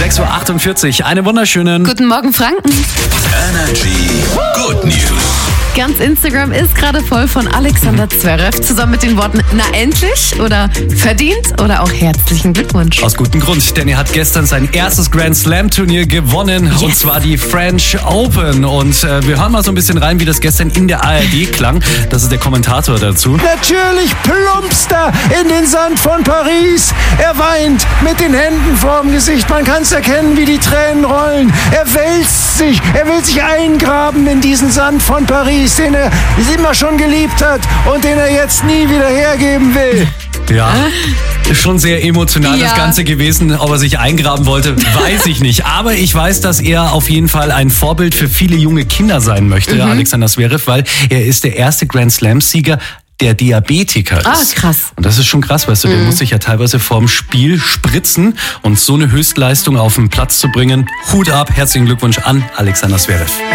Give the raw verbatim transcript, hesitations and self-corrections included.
sechs Uhr achtundvierzig, einen wunderschönen Guten Morgen, Franken. Energy Good News. Ganz Instagram ist gerade voll von Alexander Zverev zusammen mit den Worten "Na endlich" oder "verdient" oder auch "herzlichen Glückwunsch". Aus gutem Grund, denn er hat gestern sein erstes Grand Slam Turnier gewonnen, yes. Und zwar die French Open. Und äh, wir hören mal so ein bisschen rein, wie das gestern in der A R D klang. Das ist der Kommentator dazu. Natürlich plumpst er in den Sand von Paris. Er weint mit den Händen vorm Gesicht. Man kann es erkennen, wie die Tränen rollen. Er wälzt sich, er will sich eingraben in diesen Sand von Paris, den er immer schon geliebt hat und den er jetzt nie wieder hergeben will. Ja, schon sehr emotional ja. das Ganze gewesen. Ob er sich eingraben wollte, weiß ich nicht. Aber ich weiß, dass er auf jeden Fall ein Vorbild für viele junge Kinder sein möchte, mhm. Alexander Zverev, weil er ist der erste Grand Slam-Sieger, der Diabetiker ist. Ah, krass. Und das ist schon krass, weißt du, der mhm. muss sich ja teilweise vorm Spiel spritzen und so eine Höchstleistung auf den Platz zu bringen. Hut ab, herzlichen Glückwunsch an Alexander Zverev.